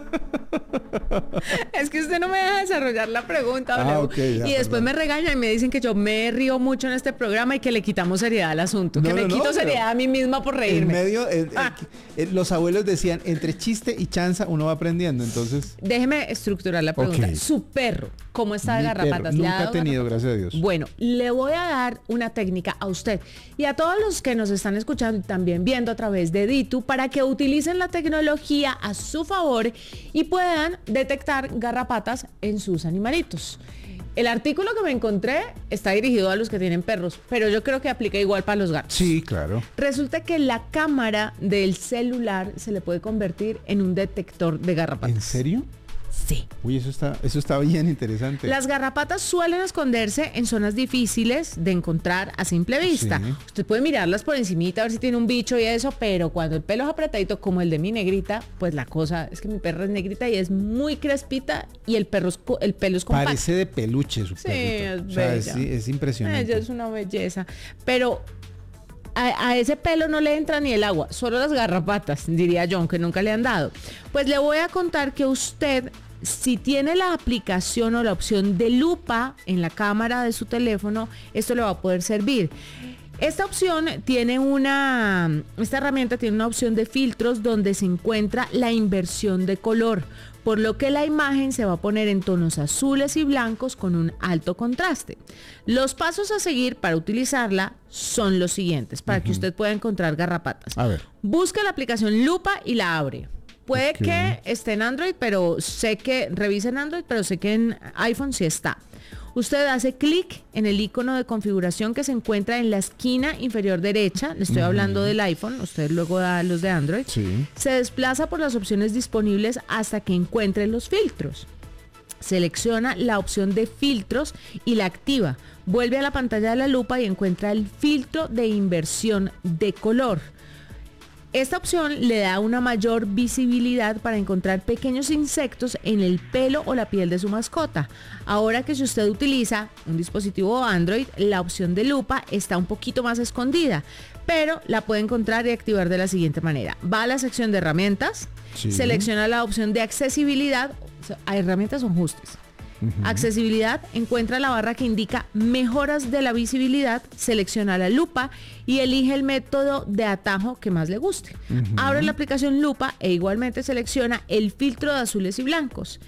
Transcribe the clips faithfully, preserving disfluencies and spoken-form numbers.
Es que usted no me deja desarrollar la pregunta, Ah, W. okay, ya, y después perdón. me regañan y me dicen que yo me río mucho en este programa y que le quitamos seriedad al asunto, No, que me no, no, quito pero seriedad a mí misma por En reírme. medio, eh, eh, Ah. eh, los abuelos decían, entre chiste y chanza uno va aprendiendo, entonces... Déjeme estructurar la pregunta. Ok. Su perro, ¿cómo está de Mi garrapatas? perro ¿Le ha nunca ha dado tenido, garrapatas? gracias a Dios. Bueno, le voy a dar una técnica a usted y a todos los que nos están escuchando y también viendo a través de Ditu para que utilicen la tecnología a su favor y puedan detectar garrapatas en sus animalitos. El artículo que me encontré está dirigido a los que tienen perros, pero yo creo que aplica igual para los gatos. Sí, claro. Resulta que la cámara del celular se le puede convertir en un detector de garrapatas. ¿En serio? Sí. Uy, eso está, eso está bien interesante. Las garrapatas suelen esconderse en zonas difíciles de encontrar a simple vista. Sí. Usted puede mirarlas por encimita a ver si tiene un bicho y eso, pero cuando el pelo es apretadito como el de mi negrita, pues la cosa es que mi perra es negrita y es muy crespita y el perro es co- el pelo es compacto. Parece de peluche su Sí, perrito. es O sea, es, bella. es impresionante. Ella es una belleza, pero a, a ese pelo no le entra ni el agua, solo las garrapatas, diría yo, aunque nunca le han dado. Pues le voy a contar que usted, si tiene la aplicación o la opción de lupa en la cámara de su teléfono, esto le va a poder servir. Esta opción tiene una, esta herramienta tiene una opción de filtros donde se encuentra la inversión de color, por lo que la imagen se va a poner en tonos azules y blancos con un alto contraste. Los pasos a seguir para utilizarla son los siguientes, para uh-huh. que usted pueda encontrar garrapatas. A ver. Busca la aplicación Lupa y la abre. Puede okay. que esté en Android, pero sé que, revise en Android, pero sé que en iPhone sí está. Usted hace clic en el icono de configuración que se encuentra en la esquina inferior derecha. Le estoy uh-huh. hablando del iPhone, usted luego da los de Android. Sí. Se desplaza por las opciones disponibles hasta que encuentre los filtros. Selecciona la opción de filtros y la activa. Vuelve a la pantalla de la lupa y encuentra el filtro de inversión de color. Esta opción le da una mayor visibilidad para encontrar pequeños insectos en el pelo o la piel de su mascota. Ahora que si usted utiliza un dispositivo Android, la opción de lupa está un poquito más escondida, pero la puede encontrar y activar de la siguiente manera. Va a la sección de herramientas, sí. selecciona la opción de accesibilidad, hay herramientas o ajustes. Uh-huh. Accesibilidad, encuentra la barra que indica mejoras de la visibilidad, selecciona la lupa y elige el método de atajo que más le guste. Uh-huh. Abre la aplicación lupa e igualmente selecciona el filtro de azules y blancos.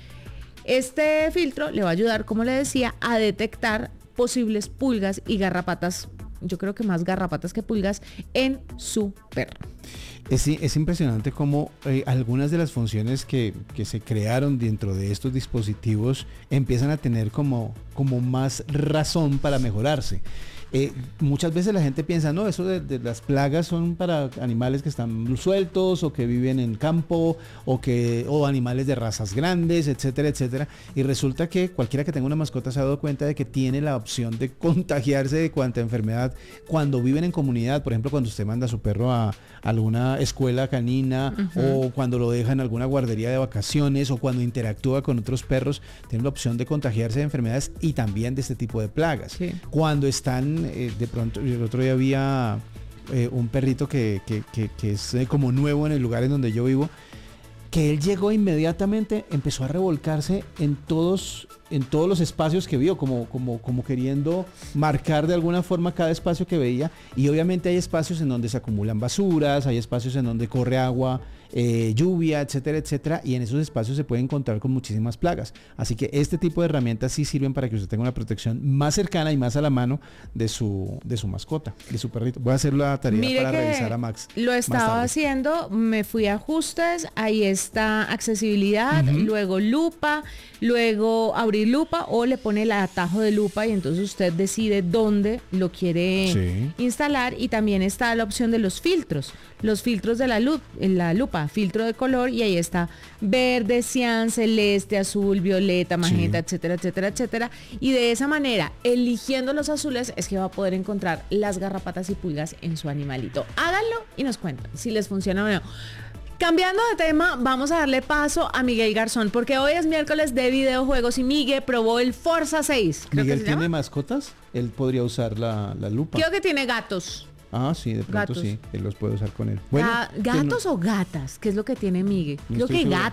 Este filtro le va a ayudar, como le decía, a detectar posibles pulgas y garrapatas, yo creo que más garrapatas que pulgas, en su perro. Es, es impresionante cómo eh, algunas de las funciones que, que se crearon dentro de estos dispositivos empiezan a tener como, como más razón para mejorarse. Eh, muchas veces la gente piensa, no, eso de, de las plagas son para animales que están sueltos o que viven en campo o que o animales de razas grandes, etcétera, etcétera. Y resulta que cualquiera que tenga una mascota se ha dado cuenta de que tiene la opción de contagiarse de cuanta enfermedad cuando viven en comunidad. Por ejemplo, cuando usted manda a su perro a, a alguna escuela canina uh-huh. o cuando lo deja en alguna guardería de vacaciones o cuando interactúa con otros perros, tiene la opción de contagiarse de enfermedades y también de este tipo de plagas. Sí. Cuando están Eh, de pronto, el otro día había eh, un perrito que, que, que, que es eh, como nuevo en el lugar en donde yo vivo, que él llegó inmediatamente, empezó a revolcarse en todos, en todos los espacios que vio, como, como, como queriendo marcar de alguna forma cada espacio que veía, y obviamente hay espacios en donde se acumulan basuras, hay espacios en donde corre agua, eh, lluvia, etcétera, etcétera, y en esos espacios se puede encontrar con muchísimas plagas. Así que este tipo de herramientas sí sirven para que usted tenga una protección más cercana y más a la mano de su, de su mascota, de su perrito. Voy a hacer la tarea Mire para que revisar a Max. Lo estaba haciendo, me fui a ajustes, ahí está accesibilidad, uh-huh. luego lupa, luego abrir lupa o le pone el atajo de lupa y entonces usted decide dónde lo quiere sí. instalar, y también está la opción de los filtros, los filtros de la, lu- la lupa, filtro de color, y ahí está verde, cian, celeste, azul, violeta, magenta, sí. etcétera, etcétera, etcétera, y de esa manera, eligiendo los azules, es que va a poder encontrar las garrapatas y pulgas en su animalito. Háganlo y nos cuentan si les funciona o no. Cambiando de tema, vamos a darle paso a Miguel Garzón, porque hoy es miércoles de videojuegos y Miguel probó el Forza seis. Creo ¿Miguel que tiene llama. mascotas? Él podría usar la, la lupa. Creo que tiene gatos. Ah, sí, de pronto gatos. sí, él los puede usar con él. Bueno, Ga- ¿Gatos no, o gatas? ¿Qué es lo que tiene Miguel? No Creo que seguro. gatos.